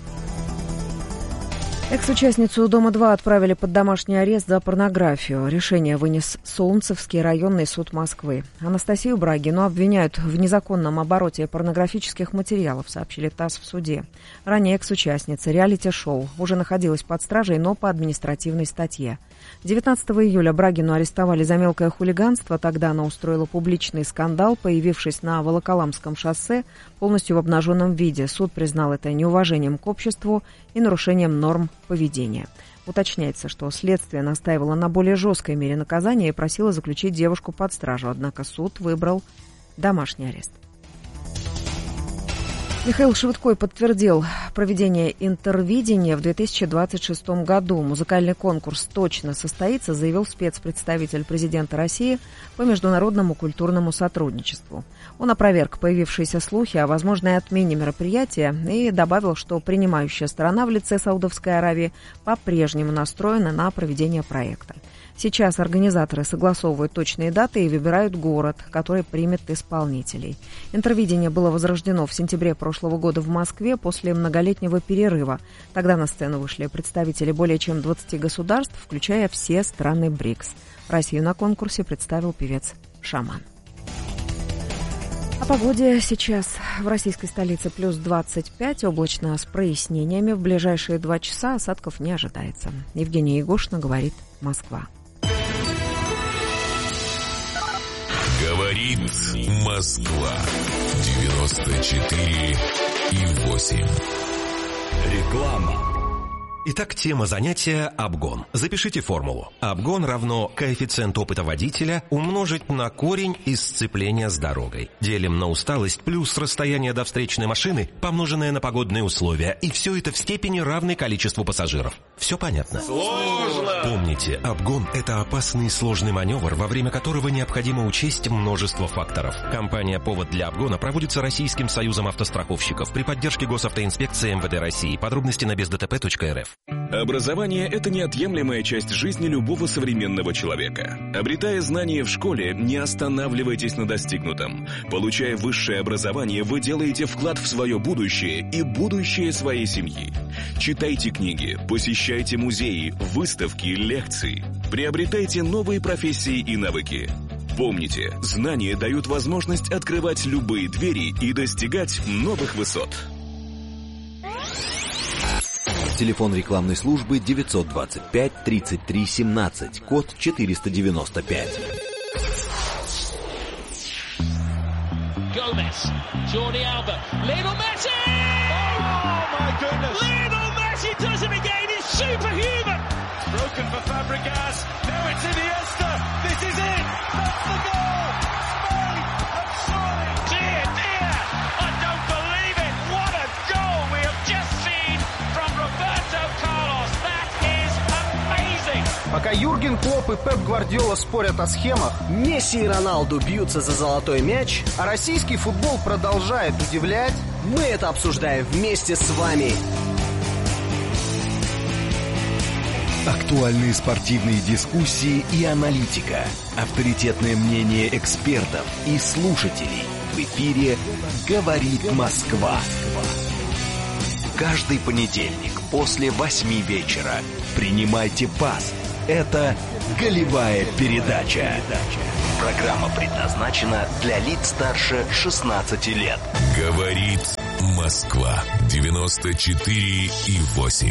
Экс-участницу «Дома-два» отправили под домашний арест за порнографию. Решение вынес Солнцевский районный суд Москвы. Анастасию Брагину обвиняют в незаконном обороте порнографических материалов, сообщили ТАСС в суде. Ранее экс-участница реалити-шоу уже находилась под стражей, но по административной статье. девятнадцатого июля Брагину арестовали за мелкое хулиганство. Тогда она устроила публичный скандал, появившись на Волоколамском шоссе полностью в обнаженном виде. Суд признал это неуважением к обществу и нарушением норм поведения. Уточняется, что следствие настаивало на более жесткой мере наказания и просило заключить девушку под стражу, однако суд выбрал домашний арест. Михаил Швыдкой подтвердил проведение интервидения в две тысячи двадцать шестом году. Музыкальный конкурс точно состоится, заявил спецпредставитель президента России по международному культурному сотрудничеству. Он опроверг появившиеся слухи о возможной отмене мероприятия и добавил, что принимающая сторона в лице Саудовской Аравии по-прежнему настроена на проведение проекта. Сейчас организаторы согласовывают точные даты и выбирают город, который примет исполнителей. Интервидение было возрождено в сентябре прошлого года в Москве после многолетнего перерыва. Тогда на сцену вышли представители более чем двадцати государств, включая все страны БРИКС. Россию на конкурсе представил певец «Шаман». О погоде сейчас в российской столице плюс двадцать пять, облачно с прояснениями. В ближайшие два часа осадков не ожидается. Евгения Егошина говорит «Москва». Говорит Москва. девяносто четыре и восемь. Реклама. Итак, тема занятия – обгон. Запишите формулу. Обгон равно коэффициент опыта водителя умножить на корень из сцепления с дорогой. Делим на усталость плюс расстояние до встречной машины, помноженное на погодные условия. И все это в степени равной количеству пассажиров. Все понятно? Сложно! Помните, обгон – это опасный и сложный маневр, во время которого необходимо учесть множество факторов. Компания «Повод для обгона» проводится Российским союзом автостраховщиков при поддержке Госавтоинспекции эм вэ дэ России. Подробности на без дэ тэ пэ точка эр эф. Образование – это неотъемлемая часть жизни любого современного человека. Обретая знания в школе, не останавливайтесь на достигнутом. Получая высшее образование, вы делаете вклад в свое будущее и будущее своей семьи. Читайте книги, посещайте музеи, выставки, лекции. Приобретайте новые профессии и навыки. Помните, знания дают возможность открывать любые двери и достигать новых высот. Телефон рекламной службы девятьсот двадцать пять тридцать три семнадцать, код четыреста девяносто пять. Gomez, Jordi Alba, Lionel Messi! Oh my goodness! Lionel Messi does it again, it's superhuman! Broken for Fabregas, now it's Iniesta, this is it! That's the goal! Spain have scored! Dear, dear, I don't believe it! What a goal we have just seen from Roberto Carlos! That is amazing! Пока Юрген Клопп и Пеп Гвардиола спорят о схемах, Месси и Роналду бьются за золотой мяч, а российский футбол продолжает удивлять, мы это обсуждаем вместе с вами. Актуальные спортивные дискуссии и аналитика. Авторитетное мнение экспертов и слушателей. В эфире «Говорит Москва». Каждый понедельник после восьми вечера. Принимайте пас. Это «Голевая передача». Программа предназначена для лиц старше шестнадцати лет. «Говорит Москва» девяносто четыре и восемь.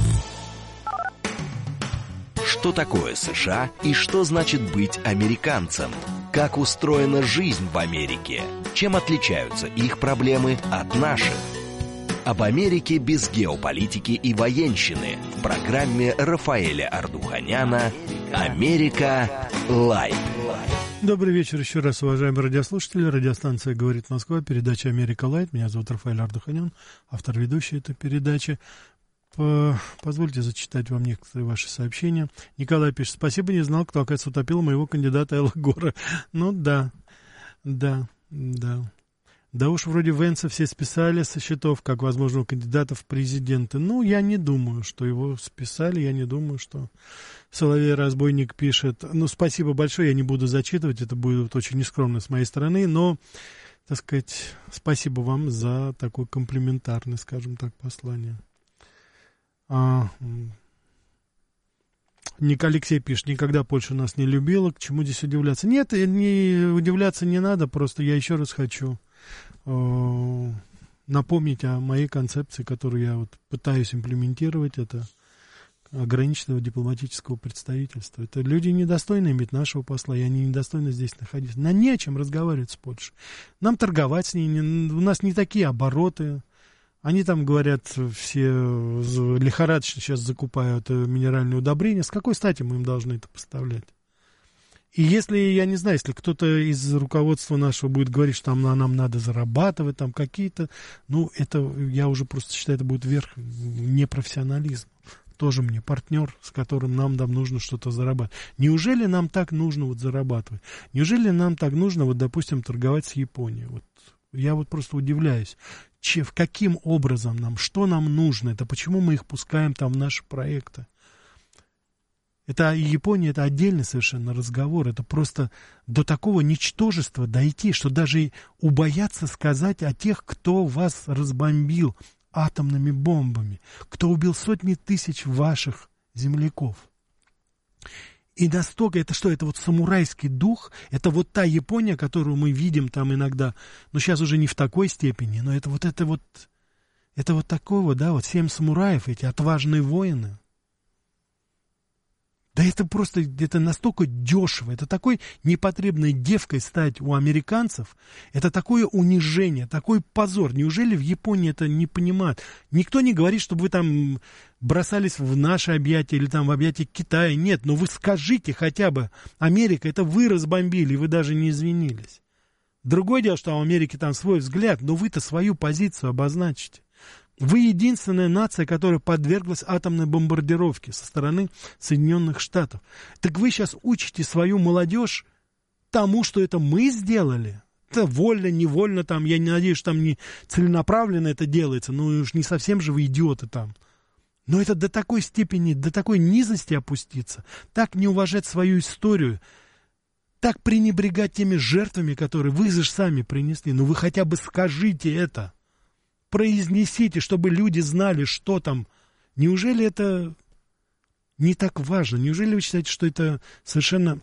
Что такое США и что значит быть американцем? Как устроена жизнь в Америке? Чем отличаются их проблемы от наших? Об Америке без геополитики и военщины в программе Рафаэля Ардуханяна «Америка Лайв». Добрый вечер еще раз, уважаемые радиослушатели. Радиостанция «Говорит Москва», передача «Америка Лайв». Меня зовут Рафаэль Ардуханян, автор ведущей этой передачи. Позвольте зачитать вам некоторые ваши сообщения. Николай пишет: спасибо, не знал, кто, оказывается, утопил моего кандидата Элла Гора. Ну да, да, да. Да уж вроде Венса все списали со счетов, как возможного кандидата в президенты. Ну, я не думаю, что его списали, я не думаю, что Соловей-разбойник пишет. Ну, спасибо большое, я не буду зачитывать, это будет очень нескромно с моей стороны, но, так сказать, спасибо вам за такое комплиментарное, скажем так, послание. А, Ник Алексей пишет: никогда Польша нас не любила, к чему здесь удивляться? Нет, не, удивляться не надо, просто я еще раз хочу э, напомнить о моей концепции, которую я вот пытаюсь имплементировать, это ограниченного дипломатического представительства. Это люди недостойны иметь нашего посла, и они недостойны здесь находиться. Нам не о чем разговаривать с Польшей. Нам торговать с ней, не, у нас не такие обороты. Они там, говорят, все лихорадочно сейчас закупают минеральные удобрения. С какой стати мы им должны это поставлять? И если, я не знаю, если кто-то из руководства нашего будет говорить, что там, нам надо зарабатывать, там какие-то, ну, это, я уже просто считаю, это будет верх непрофессионализма. Тоже мне партнер, с которым нам там нужно что-то зарабатывать. Неужели нам так нужно вот зарабатывать? Неужели нам так нужно, вот, допустим, торговать с Японией? Вот я вот просто удивляюсь. Че, каким образом нам, что нам нужно, это почему мы их пускаем там в наши проекты. Это Япония, это отдельный совершенно разговор, это просто до такого ничтожества дойти, что даже убояться сказать о тех, кто вас разбомбил атомными бомбами, кто убил сотни тысяч ваших земляков. И настолько, это что, это вот самурайский дух, это вот та Япония, которую мы видим там иногда, но сейчас уже не в такой степени, но это вот это вот, это вот такого, да, вот семь самураев, эти отважные воины. Да это просто, это настолько дешево, это такой непотребной девкой стать у американцев, это такое унижение, такой позор. Неужели в Японии это не понимают? Никто не говорит, чтобы вы там бросались в наши объятия или там в объятия Китая. Нет, но вы скажите хотя бы: Америка, это вы разбомбили, и вы даже не извинились. Другое дело, что у Америки там свой взгляд, но вы-то свою позицию обозначите. Вы единственная нация, которая подверглась атомной бомбардировке со стороны Соединенных Штатов. Так вы сейчас учите свою молодежь тому, что это мы сделали? Это вольно, невольно там, я не надеюсь, что там не целенаправленно это делается, ну уж не совсем же вы идиоты там. Но это до такой степени, до такой низости опуститься, так не уважать свою историю, так пренебрегать теми жертвами, которые вы же сами принесли. Ну вы хотя бы скажите это. Произнесите, чтобы люди знали, что там. Неужели это не так важно? Неужели вы считаете, что это совершенно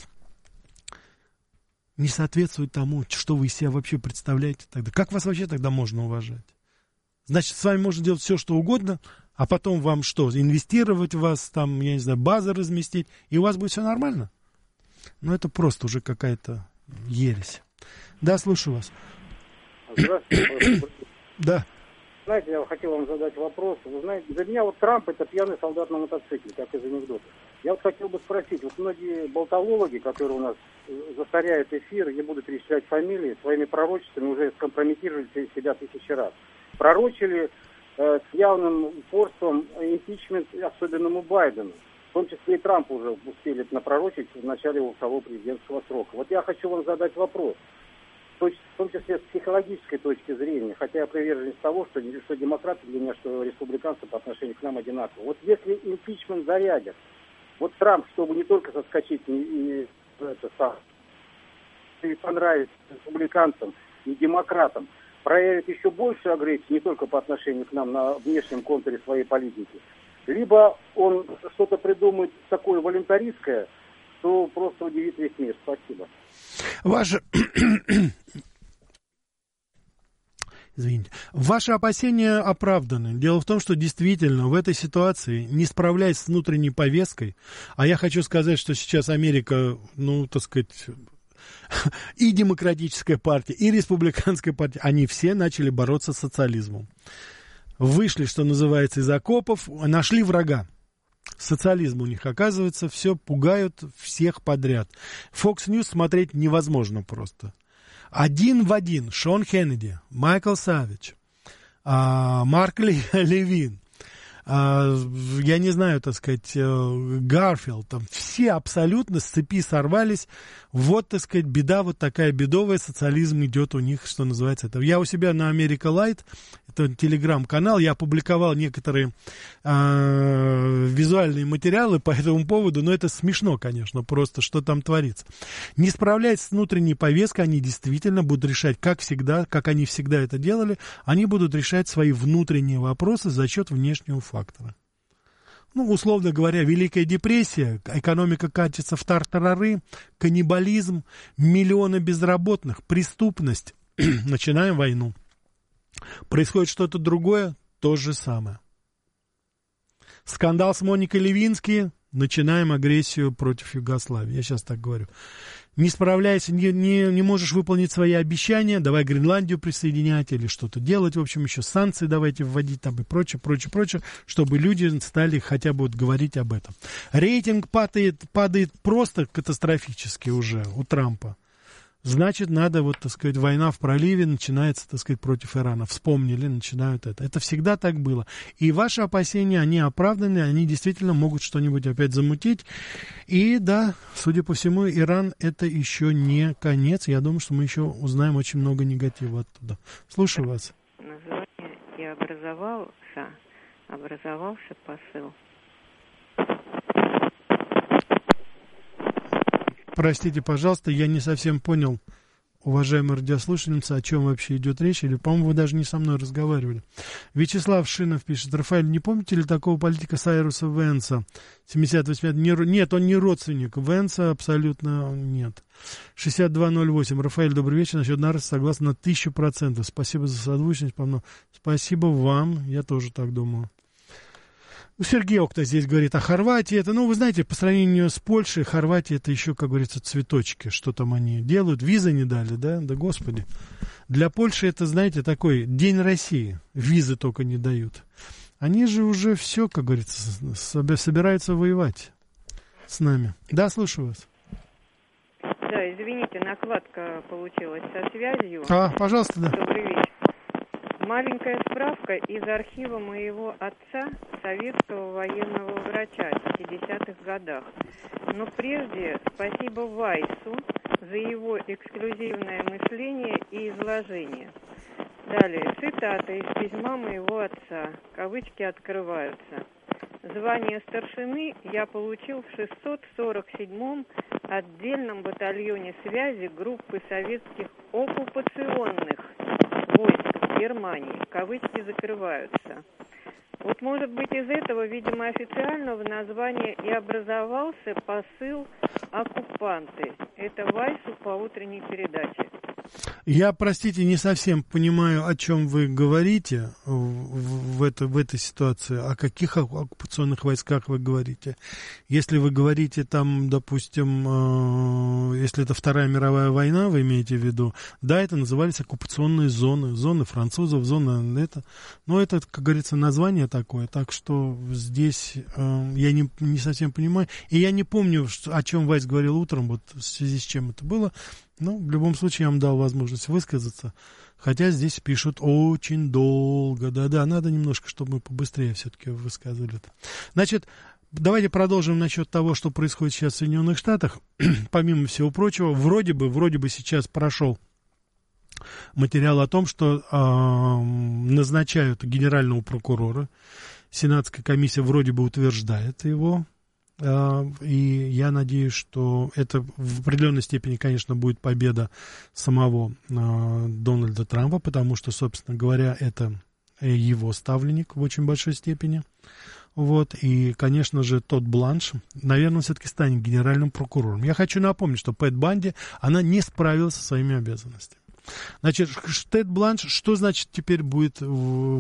не соответствует тому, что вы из себя вообще представляете тогда? Как вас вообще тогда можно уважать? Значит, с вами можно делать все, что угодно, а потом вам что, инвестировать в вас, там, я не знаю, базы разместить, и у вас будет все нормально? Ну, это просто уже какая-то ересь. Да, слушаю вас. Здравствуйте. Да. Знаете, я хотел вам задать вопрос. Вы знаете, для меня вот Трамп — это пьяный солдат на мотоцикле, как из анекдота. Я вот хотел бы спросить, вот многие болтологи, которые у нас засоряют эфир, не буду перечислять фамилии, своими пророчествами уже скомпрометировали себя тысячи раз. Пророчили э, с явным упорством импичмент особенному Байдену. том числе и Трамп уже успели напророчить в начале его второго президентского срока. Вот я хочу вам задать вопрос, в том числе с психологической точки зрения, хотя я приверженец того, что, что демократы для меня, что республиканцы по отношению к нам одинаковы. Вот если импичмент зарядят, вот Трамп, чтобы не только соскочить и, и это сам, и понравиться республиканцам и демократам, проявит еще большую агрессию не только по отношению к нам на внешнем контуре своей политики, либо он что-то придумает такое волюнтаристское, что просто удивит весь мир. Спасибо. Ваше... Извините. Ваши опасения оправданы. Дело в том, что действительно в этой ситуации, не справляясь с внутренней повесткой, а я хочу сказать, что сейчас Америка, ну, так сказать, и демократическая партия, и республиканская партия, они все начали бороться с социализмом. Вышли, что называется, из окопов, нашли врага. Социализм у них, оказывается, все пугают всех подряд. Fox News смотреть невозможно просто. Один в один Шон Хеннеди, Майкл Савич, а, Марк Левин, а, я не знаю, так сказать, Гарфилд, там все абсолютно с цепи сорвались. Вот, так сказать, беда вот такая бедовая, социализм идет у них, что называется. Это. Я у себя на America Light, это телеграм-канал, я опубликовал некоторые э, визуальные материалы по этому поводу, но это смешно, конечно, просто, что там творится. Не справляясь с внутренней повесткой, они действительно будут решать, как всегда, как они всегда это делали, они будут решать свои внутренние вопросы за счет внешнего фактора. Ну, условно говоря, Великая депрессия, экономика катится в тартарары, каннибализм, миллионы безработных, преступность. Начинаем войну. Происходит что-то другое, то же самое. Скандал с Моникой Левински, начинаем агрессию против Югославии. Я сейчас так говорю. Не справляясь, не, не, не можешь выполнить свои обещания, давай Гренландию присоединять или что-то делать. В общем, еще санкции давайте вводить там и прочее, прочее, прочее, чтобы люди стали хотя бы вот говорить об этом. Рейтинг падает, падает просто катастрофически уже у Трампа. Значит, надо, вот, так сказать, война в проливе начинается, так сказать, против Ирана. Вспомнили, начинают это. Это всегда так было. И ваши опасения, они оправданы, они действительно могут что-нибудь опять замутить. И да, судя по всему, Иран это еще не конец. Я думаю, что мы еще узнаем очень много негатива оттуда. Слушаю вас. Название и образовался, образовался посыл. Простите, пожалуйста, я не совсем понял, уважаемая радиослушательница, о чем вообще идет речь, или, по-моему, вы даже не со мной разговаривали. Вячеслав Шинов пишет: Рафаэль, не помните ли такого политика Сайруса Венса, семьдесят-восемьдесят? Нет, он не родственник Венса, абсолютно нет. шестьдесят два ноль восемь. Рафаэль, добрый вечер. Насчет Нарса согласен на тысячу процентов. Спасибо за созвучность. Спасибо вам, я тоже так думаю. Сергей Окта здесь говорит о Хорватии. Это, ну, вы знаете, по сравнению с Польшей, Хорватия это еще, как говорится, цветочки. Что там они делают? Визы не дали, да? Да господи. Для Польши это, знаете, такой День России. Визы только не дают. Они же уже все, как говорится, собираются воевать с нами. Да, слушаю вас. Да, извините, накладка получилась со связью. А, пожалуйста, да. Добрый вечер. Маленькая справка из архива моего отца, советского военного врача в пятидесятых годах. Но прежде спасибо Вайсу за его эксклюзивное мышление и изложение. Далее, цитата из письма моего отца. Кавычки открываются. Звание старшины я получил в шестьсот сорок седьмом отдельном батальоне связи группы советских оккупационных войск Германии. Кавычки закрываются. Вот, может быть, из этого, видимо, официально в названии и образовался посыл «оккупанты». Это Вайсу по утренней передаче. Я, простите, не совсем понимаю, о чем вы говорите в, в, это, в этой ситуации. О каких оккупационных войсках вы говорите? Если вы говорите там, допустим, э, если это Вторая мировая война, вы имеете в виду, да, это назывались оккупационные зоны, зоны французов, зоны это. Но это, как говорится, название такое, так что здесь э, я не, не совсем понимаю. И я не помню, что, о чем Вайс говорил утром, вот в связи с чем это было. Ну, в любом случае, я вам дал возможность высказаться. Хотя здесь пишут очень долго. Да-да, надо немножко, чтобы мы побыстрее все-таки высказывали это. Значит, давайте продолжим насчет того, что происходит сейчас в Соединенных Штатах. Помимо всего прочего, вроде бы, вроде бы сейчас прошел материал о том, что э, назначают генерального прокурора. Сенатская комиссия вроде бы утверждает его. Э, и я надеюсь, что это в определенной степени, конечно, будет победа самого э, Дональда Трампа, потому что, собственно говоря, это его ставленник в очень большой степени. Вот, и, конечно же, Тодд Бланш, наверное, все-таки станет генеральным прокурором. Я хочу напомнить, что Пэт Банди, она не справилась со своими обязанностями. Значит, Тодд Бланш, что значит теперь будет